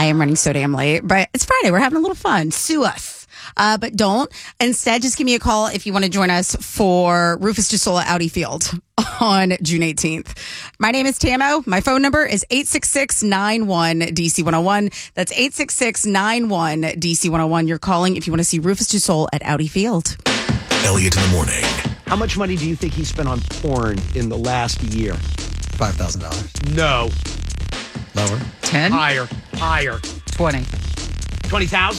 I am running so damn late, but it's Friday. We're having a little fun. Sue us. But don't. Instead, just give me a call if you want to join us for Rufus Du Sol at Audi Field on June 18th. My name is Tamo. My phone number is 866-91-DC101. That's 866-91-DC101. You're calling if you want to see Rufus Du Sol at Audi Field. Elliot in the morning. How much money do you think he spent on porn in the last year? $5,000. No. Lower. 10? Higher. 20. 20,000?